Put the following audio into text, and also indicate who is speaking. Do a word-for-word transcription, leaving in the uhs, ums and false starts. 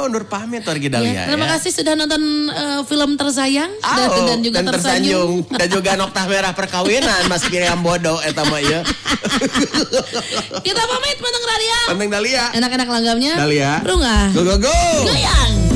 Speaker 1: undur pamit wargi Dahlia.
Speaker 2: Ya, terima
Speaker 1: ya.
Speaker 2: kasih sudah nonton uh, film tersayang
Speaker 1: oh,
Speaker 2: dan, dan juga
Speaker 1: dan
Speaker 2: tersanjung.
Speaker 1: Dan juga Noktah Merah Perkawinan Mas Miriam Bodo eta mah ieu.
Speaker 2: Kita pamit Menteng Dahlia.
Speaker 1: Menteng Dahlia.
Speaker 2: Enak-enak langgamnya.
Speaker 1: Dahlia.
Speaker 2: Runga.
Speaker 1: Go go go.
Speaker 2: Goyang.